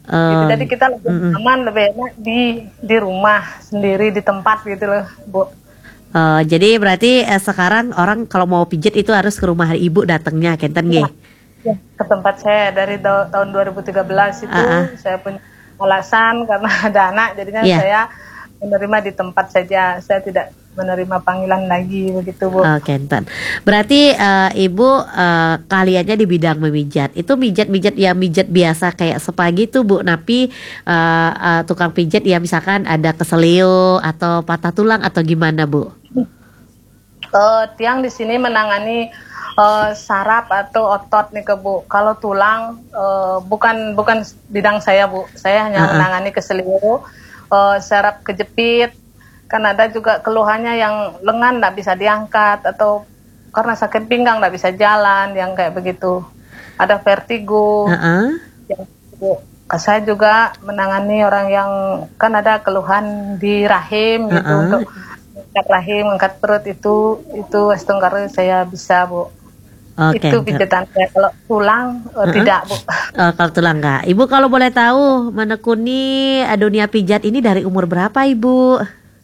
Gitu. Oh, Jadi kita lebih aman, lebih enak di rumah sendiri, di tempat gitu loh, Bu. jadi berarti sekarang orang kalau mau pijat itu harus ke rumah ibu datangnya, kenten Ya, nggih? ya, ke tempat saya dari tahun 2013 itu Ah, ah, saya punya alasan karena ada anak, jadinya iya. saya menerima di tempat saja. Saya tidak menerima panggilan lagi begitu, Bu. Oh, kenten. Berarti ibu keahliannya di bidang memijat. Itu mijat-mijat yang mijat biasa kayak spa gitu bu. Tapi tukang pijat ya misalkan ada keselio atau patah tulang atau gimana bu? Tiang di sini menangani saraf atau otot nih ke Bu. Kalau tulang bukan bukan bidang saya Bu. Saya hanya Ah, ah. menangani ke seluruh saraf kejepit. Kan ada juga keluhannya yang lengan nggak bisa diangkat atau karena sakit pinggang nggak bisa jalan yang kayak begitu. Ada vertigo. Ah, ah. Ya, Bu. Saya juga menangani orang yang kan ada keluhan di rahim Ah, gitu ah. untuk angkat rahim, angkat perut itu Astungkara saya bisa Bu. Oh, Itu kenten. pijatan saya. Kalau tulang Ah, ah. tidak Bu. Kalau tulang enggak. Ibu kalau boleh tahu menekuni dunia pijat ini dari umur berapa ibu?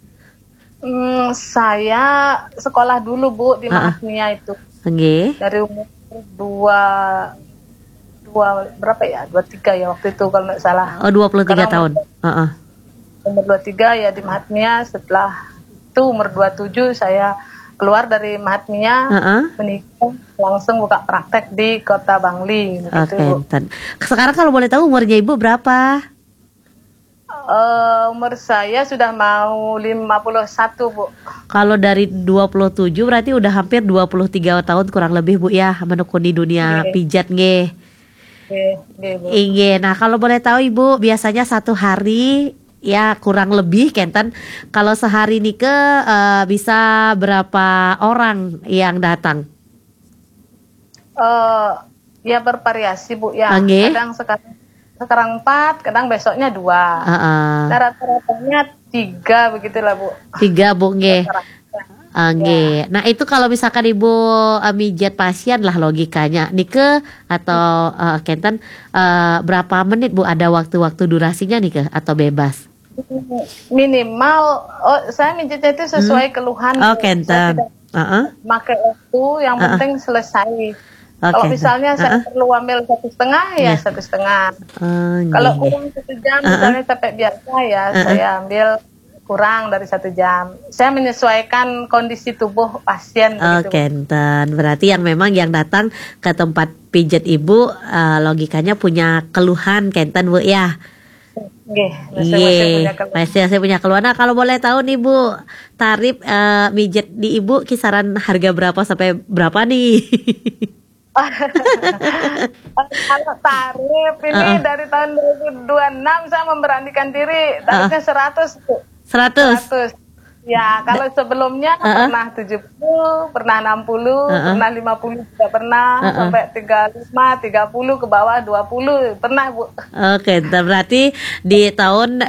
Saya sekolah dulu Bu di Ah, ah. Mahatmia itu Nggih. dari umur dua dua berapa ya 23 ya waktu itu kalau nggak salah. Oh, 23 Karena tahun. Ah, ah. umur 23 ya di Mahatmia, setelah itu umur 27 saya keluar dari Mahatmia, Ah, ah. menikah, langsung buka praktek di Kota Bangli Oh, begitu Bu. kenten. Sekarang kalau boleh tahu umurnya ibu berapa? Umur saya sudah mau 51 Bu. Kalau dari 27 berarti udah hampir 23 tahun kurang lebih Bu ya menekuni dunia Oke, pijat nggih. oke, oke, Bu. Inggih. Nah, kalau boleh tahu Ibu biasanya satu hari ya kurang lebih kenten kalau sehari nih bisa berapa orang yang datang? Eh, Ya bervariasi Bu ya. Nggih. Kadang sekarang 4, kadang besoknya 2. Heeh. Nah, rata-ratanya 3 begitulah Bu. 3 Bu nggih. Rata-rata. Ya. Nggih. Nah, itu kalau misalkan Ibu mijat pasien lah logikanya nike atau kenten berapa menit Bu ada waktu-waktu durasinya nike atau bebas? Minimal saya mijitnya itu Hmm. sesuai keluhan Oh, Bu. Saya kenten. tidak Heeh. pakai waktu, yang Heeh. penting selesai. Oh, Kalau kenten. misalnya saya Heeh. perlu ambil 1,5 ya Nggih. 1,5. Nggih, Kalau nggih. kurang 1 jam Heeh. misalnya capek biasa ya Heeh. saya ambil kurang dari 1 jam. Saya menyesuaikan kondisi tubuh pasien Oh, begitu Bu. kenten. Berarti yang memang yang datang ke tempat pijat Ibu logikanya punya keluhan kenten Bu ya. Nggih, masing-masing Iya, punya keluhan. pasti saya punya keluhan. Nah, kalau boleh tahu nih Bu, tarif mijet di Ibu kisaran harga berapa sampai berapa nih? Kalau tarif ini Heeh, dari tahun 2026 saya memberanikan diri heeh. tarifnya 100 Bu. 100. 100. Ya, kalau sebelumnya Heeh, pernah 70, pernah 60, heeh, pernah 50 juga pernah, heeh. sampai 35, 30 ke bawah 20 pernah Bu. Oke, berarti di tahun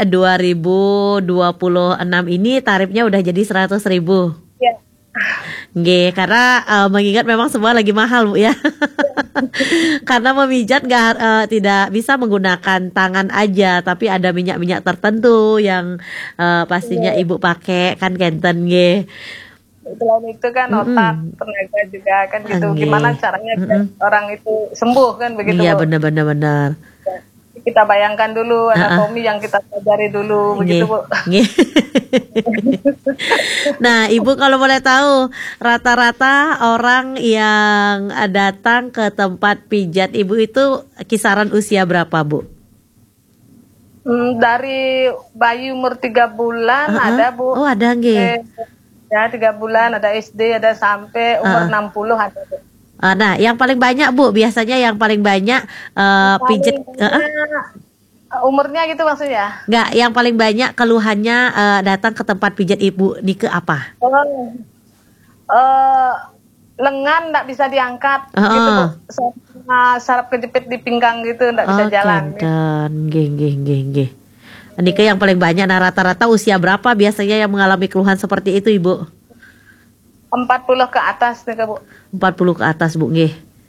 2026 ini tarifnya udah jadi 100.000. Ya. Nggih, karena mengingat memang semua lagi mahal Bu ya. Karena memijat tidak bisa menggunakan tangan aja, tapi ada minyak-minyak tertentu yang pastinya Iya. Ibu pakai kan kenten nggih. Selain itu kan otak, Mm-mm. tenaga juga kan gitu. Gimana Nggih. caranya biar Mm-mm. orang itu sembuh kan begitu Iya Bu. bener-bener bener. Ya. Kita bayangkan dulu anatomi yang kita pelajari dulu begitu Nggih. Bu. Nggih. Nah, Ibu kalau boleh tahu rata-rata orang yang datang ke tempat pijat Ibu itu kisaran usia berapa Bu? Dari bayi umur 3 bulan Heeh. ada Bu. Oh ada nggih. Eh, Ya 3 bulan ada SD, ada sampai umur Heeh. 60 ada Bu. Nah, yang paling banyak Bu, biasanya yang paling banyak pijet, Paling banyak umurnya gitu maksudnya. nggak, yang paling banyak keluhannya datang ke tempat pijat Ibu Nike apa? Oh, eh, lengan nggak bisa diangkat gitu Bu. Heeh. Sama saraf kejepit di pinggang gitu nggak bisa Oh, jalan. kenten, nggih, nggih, nggih, nggih. Nike yang paling banyak. Nah, rata-rata usia berapa biasanya yang mengalami keluhan seperti itu Ibu? 40 ke atas nih Bu. 40 ke atas Bu, nggih.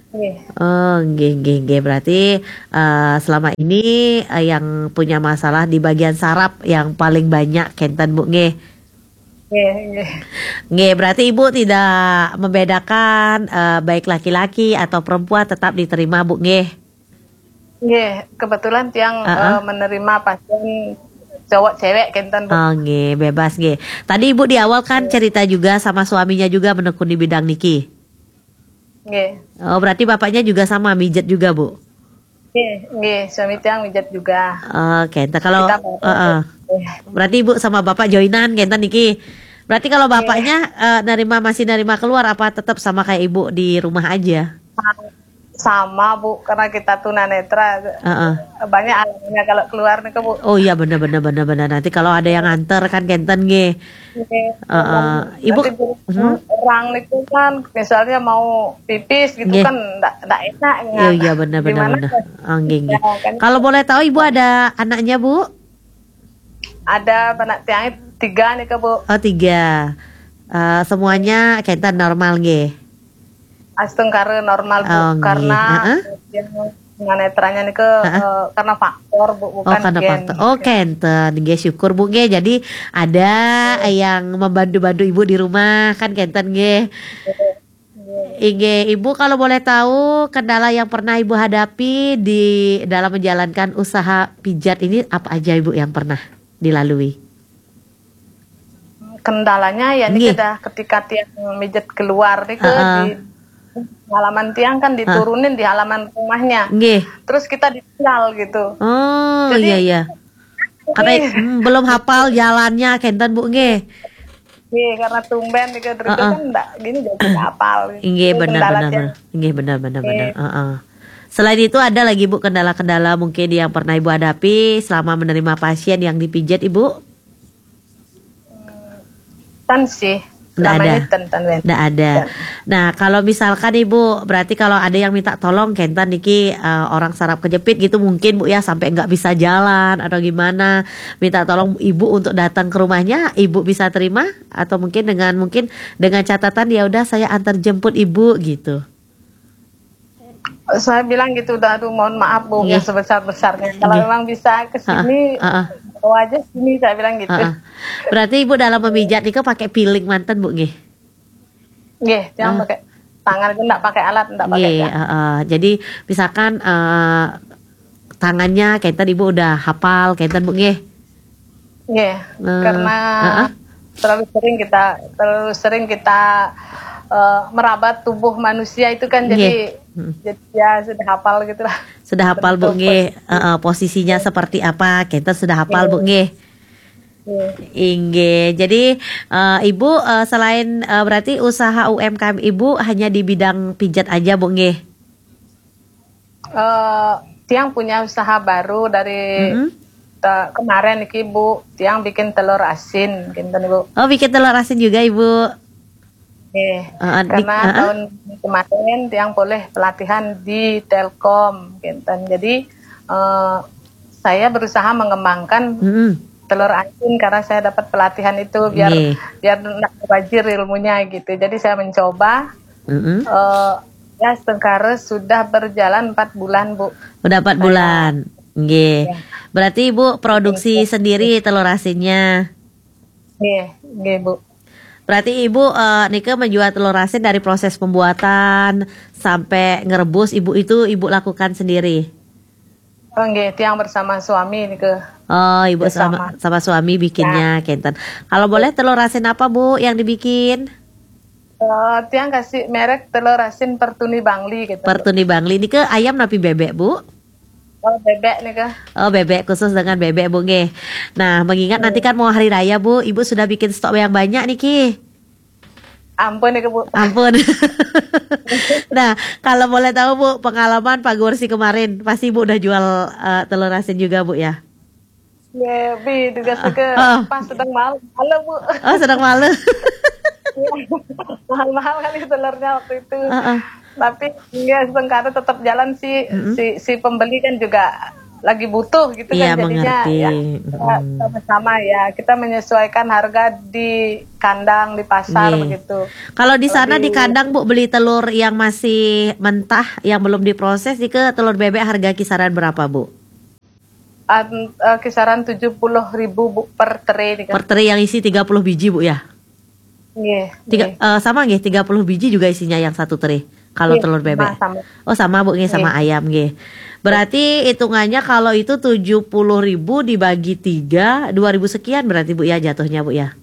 Nggih. Oh, nggih. Berarti selama ini yang punya masalah di bagian saraf yang paling banyak kenten Bu nggih. Nggih, nggih. Nggih, berarti Ibu tidak membedakan baik laki-laki atau perempuan tetap diterima Bu nggih. Nggih, kebetulan tiang Heeh. menerima pasien cowok cewek kenten Bu. Oh, nggih, bebas nggih. Tadi Ibu di awal kan cerita juga sama suaminya juga menekuni bidang niki. Nggih. Oh, berarti bapaknya juga sama mijet juga, Bu. Nggih, suami tiang mijat juga. Oke, entah kalau Kita bareng. Nggih. berarti Ibu sama bapak joinan kenten niki. Berarti kalau bapaknya masih nerima keluar apa tetap sama kayak Ibu di rumah aja? Sama Bu, karena kita tunanetra. Heeh. Banyak alamnya kalau keluar nih ke Bu. Oh iya benar. Nanti kalau ada yang nganter kan kenten nggih. Ibu Nanti orang itu kan misalnya mau pipis gitu Nggih. kan enggak enak Iya benar. Gimana? Oh, nggih. Ya, kan Kalau boleh tahu Ibu ada anaknya, Bu? ada anak tiang 3 nih ke Bu. Oh, 3. Semuanya kenten normal nggih. Astengkara normal Bu, Oh, nggih. karena Heeh. yang tunanetranya nih ke karena faktor Bu, Oh, bukan karena gen. faktor. Oh, kenten. Nggih, syukur Bu nggih. Jadi ada yang membantu-bantu Ibu di rumah kan kenten nggih. Nggih, Ibu kalau boleh tahu kendala yang pernah Ibu hadapi di dalam menjalankan usaha pijat ini apa aja Ibu yang pernah dilalui? Kendalanya ya Nggih. nih ketika tiang mijet keluar nih ke Heeh. di halaman tiang kan diturunin di halaman rumahnya. Nggih. Terus kita ditinggal gitu. Oh, Jadi- iya. Karena belum hafal jalannya kenten Bu nggih. Iya, karena tumben nih ke terus kan enggak gini jadi hafal. Nggih, Itu benar. kendala tiang. Nggih, benar. Heeh. Selain itu ada lagi Bu kendala-kendala mungkin yang pernah Ibu hadapi selama menerima pasien yang dipijat Ibu? Tan sih. Nggak ada. Namanya tan. Nggak ada. Nah, kalau misalkan Ibu, berarti kalau ada yang minta tolong kenten niki orang saraf kejepit gitu mungkin Bu ya sampai nggak bisa jalan atau gimana, minta tolong Ibu untuk datang ke rumahnya, Ibu bisa terima atau mungkin dengan catatan ya udah saya antar jemput Ibu gitu. Saya bilang gitu, udah aduh mohon maaf Bu Nggih. yang sebesar-besarnya. Kalau Nggih. memang bisa ke sini, bawa aja sini saya bilang gitu. Berarti Ibu dalam memijat nih pakai piling manten Bu nggih? Nggih, jangan pakai tangan itu enggak pakai alat, enggak pakai Nggih, jadi misalkan tangannya kenten Ibu udah hafal kenten Bu nggih? Nggih, karena terlalu sering kita merabat tubuh manusia itu kan jadi ya sudah hafal gitu lah. Sudah hafal Bu nggih, posisinya seperti apa kenten sudah hafal Bu nggih? Inggih. Jadi Ibu selain berarti usaha UMKM Ibu hanya di bidang pijat aja Bu nggih? Tiang punya usaha baru dari kemarin nih Bu. Tiang bikin telur asin, gitu Bu. Oh, bikin telur asin juga Ibu? Karena tahun kemarin Tiang boleh pelatihan di Telkom, gitu. Jadi saya berusaha mengembangkan telur asin karena saya dapat pelatihan itu biar nggak wajir ilmunya gitu. Jadi saya mencoba. Ya sekarang sudah berjalan 4 bulan Bu. Udah 4 bulan. Nggih. Berarti Ibu produksi sendiri telur asinnya. Nggih Bu. Berarti Ibu Nike menjual telur asin dari proses pembuatan sampai ngerebus Ibu lakukan sendiri. Oh nggih, Tiang bersama suami nih ke. Oh, Ibu sama suami bikinnya kenten. Kalau boleh telur asin apa Bu yang dibikin? Tiang kasih merek telur asin Pertuni Bangli gitu. Pertuni Bangli ini ke ayam napi bebek Bu? Oh bebek nih ke. Oh bebek, khusus dengan bebek Bu nggih. Nah mengingat nanti kan mau hari raya Bu, Ibu sudah bikin stok yang banyak nih Ki. Ampun nih ke Bu. Ampun. Nah kalau boleh tahu Bu pengalaman Pak Gursi kemarin, pasti Ibu udah jual telur asin juga Bu ya? Ya bi juga suka pas sedang malu Bu. Oh sedang malu. Mahal-mahal kan telurnya waktu itu. Tapi ya sekarang tetap jalan sih si pembeli kan juga lagi butuh gitu Iya, kan jadinya mengerti. ya kita sama-sama ya kita menyesuaikan harga di kandang di pasar Nggih. begitu. Kalau di Kalau sana di di kandang Bu beli telur yang masih mentah yang belum diproses ke telur bebek harga kisaran berapa Bu? kisaran 70.000 Bu per tray nih kan. Per tray yang isi 30 biji Bu ya? Nggih, nggih. Sama nggih 30 biji juga isinya yang satu tray kalau Nggih, telur bebek. sama. Oh sama Bu nggih sama ayam nggih. Berarti hitungannya kalau itu 70.000 dibagi 3 2.000 sekian berarti Bu ya jatuhnya Bu ya?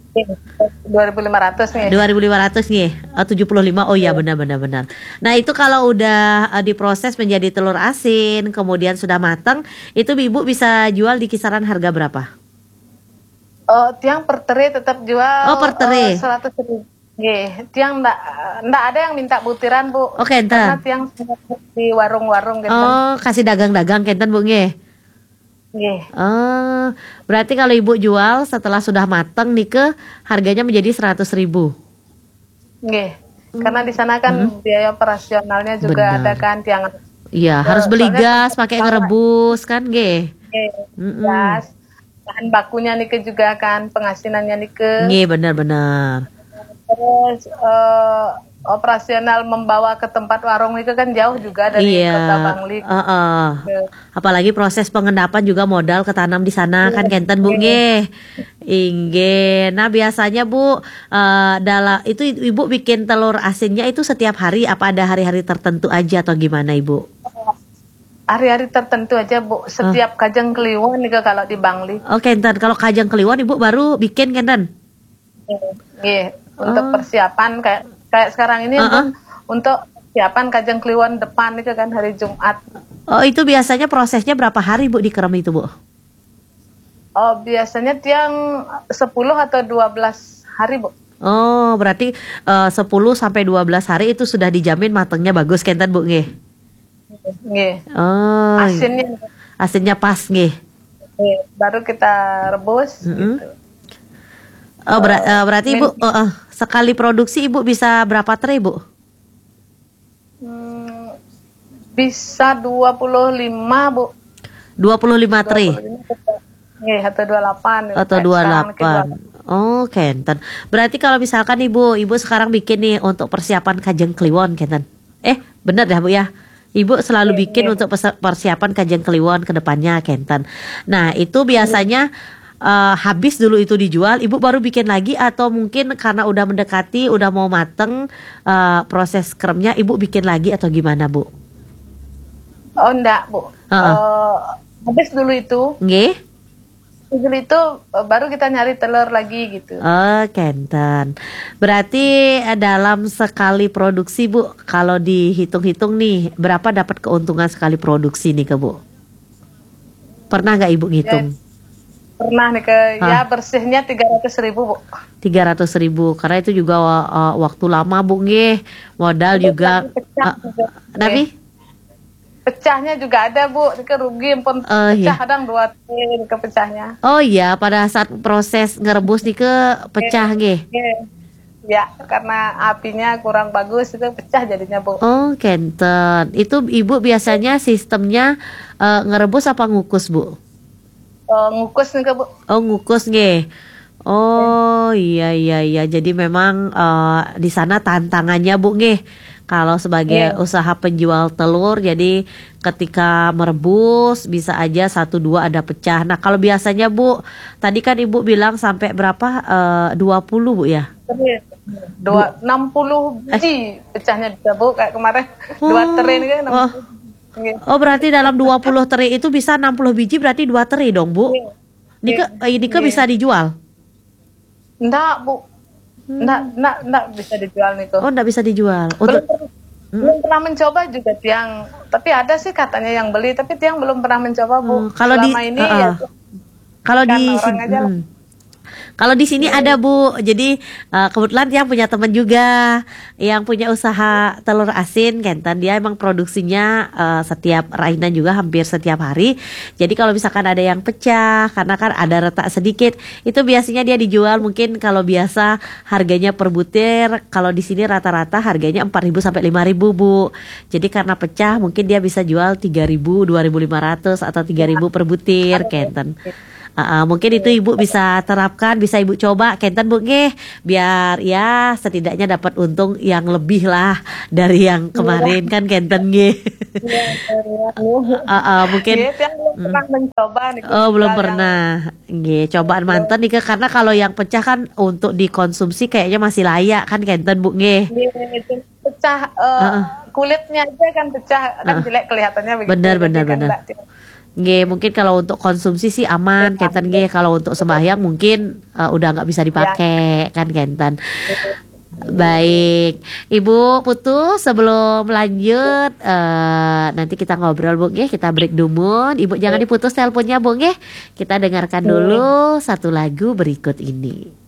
2.500 nih. 2.500 nih, 75. Oh iya benar. Nah itu kalau udah diproses menjadi telur asin, kemudian sudah matang, itu Ibu bisa jual di kisaran harga berapa? Tiang per tray tetap jual Oh per tray. 100.000. Nggih, tiang ndak ada yang minta butiran Bu. Oke Karena enten. tiang di warung-warung gitu. Oh kasih dagang-dagang kenten Bu nggih. Nggih. Oh berarti kalau Ibu jual setelah sudah matang nih harganya menjadi 100.000. Nggih. Karena di sana kan biaya operasionalnya juga Benar. ada kan tiang. Iya harus beli Soalnya gas, pakai ngerebus kan nggih. Nggih. Gas. Bahan bakunya nike juga kan pengasinannya nike. Nggih benar. Terus operasional membawa ke tempat warung itu kan jauh juga dari Kota Bangli. Apalagi proses pengendapan juga modal ketanam di sana kan kenten Bu nggih. Inggih. Nah biasanya Bu itu Ibu bikin telur asinnya itu setiap hari apa ada hari-hari tertentu aja atau gimana Ibu? Hari-hari tertentu aja Bu. Setiap Kajang Kliwon nih kalau di Bangli. Oh kenten kalau Kajang Kliwon Ibu baru bikin kenten? Iya. Untuk persiapan kayak sekarang ini untuk persiapan Kajang Kliwon depan itu kan hari Jumat. Oh itu biasanya prosesnya berapa hari Bu dikerem itu Bu? Oh biasanya tiang 10 atau 12 hari Bu. Oh berarti 10 sampai 12 hari itu sudah dijamin matangnya bagus kenten Bu nggih? Nggih. Oh asinnya pas nggih. Baru kita rebus gitu. Oh berarti Ibu sekali produksi Ibu bisa berapa tray Bu? Bisa 25 Bu. 25 tray? Iya, atau 28. Atau 28. Oh kenten. Berarti kalau misalkan Ibu sekarang bikin nih untuk persiapan Kajang Kliwon kenten. Bener dah Bu ya? Ibu selalu bikin untuk persiapan Kajang Kliwon ke depannya kenten. Nah itu biasanya habis dulu itu dijual, Ibu baru bikin lagi atau mungkin karena udah mendekati, udah mau mateng proses kremnya, Ibu bikin lagi atau gimana Bu? Oh enggak Bu. Habis dulu itu. Nggih? Dulu itu baru kita nyari telur lagi gitu. Oh kenten. Berarti dalam sekali produksi Bu, kalau dihitung-hitung nih, berapa dapat keuntungan sekali produksi nih ke Bu? Pernah nggak Ibu ngitung? Pernah nih ya bersihnya 300.000 Bu. 300.000 karena itu juga waktu lama Bu nggih, modal juga. Tapi pecahnya juga ada Bu, rugi pun pecah kadang 2 tray ke pecahnya. Oh iya, pada saat proses ngerebus nih pecah nggih. Ya, karena apinya kurang bagus itu pecah jadinya Bu. Oh kenten. Itu Ibu biasanya sistemnya ngerebus apa ngukus Bu? Ngukus nih Bu. Oh ngukus nggih. Oh iya. Jadi memang di sana tantangannya Bu nggih. Kalau sebagai usaha penjual telur, jadi ketika merebus bisa aja 1-2 ada pecah. Nah kalau biasanya Bu, tadi kan Ibu bilang sampai berapa? 20 Bu ya? 60 biji pecahnya bisa Bu, kayak kemarin 2 tray ini kan 60. Oh berarti dalam 20 tray itu bisa 60 biji berarti 2 tray dong Bu? Nike bisa dijual? Enggak Bu. Enggak bisa dijual nih. Oh enggak bisa dijual. Belum pernah mencoba juga tiang. Tapi ada sih katanya yang beli, tapi tiang belum pernah mencoba Bu. Kalau selama ini ya kalau di Kalau di sini ada Bu, jadi kebetulan yang punya teman juga yang punya usaha telur asin, Kenten dia emang produksinya setiap rainan juga hampir setiap hari. Jadi kalau misalkan ada yang pecah, karena kan ada retak sedikit, itu biasanya dia dijual mungkin kalau biasa harganya per butir, kalau di sini rata-rata harganya 4.000 sampai 5.000 Bu. Jadi karena pecah mungkin dia bisa jual 3.000, 2.500 atau 3.000 per butir, Kenten. Mungkin itu Ibu bisa terapkan, bisa Ibu coba, Kenten Bu nggih, biar ya setidaknya dapat untung yang lebih lah dari yang kemarin kan Kenten nggih. Mungkin Iya, saya belum pernah mencoba nih. oh belum Jual yang pernah, nggih, cobaan mantan nih karena kalau yang pecah kan untuk dikonsumsi kayaknya masih layak kan Kenten Bu nggih. itu pecah, kulitnya aja kan pecah, kan jelek kelihatannya begitu. Benar Jadi benar kan benar. enggak Nggih, mungkin kalau untuk konsumsi sih aman, Kenten nggih. Kalau untuk sembahyang mungkin udah nggak bisa ya. dipakai kan Kenten. Baik, Ibu Putu sebelum lanjut nanti kita ngobrol Bu nggih, kita break dulu. Ibu jangan diputus teleponnya Bu nggih. Kita dengarkan dulu satu lagu berikut ini.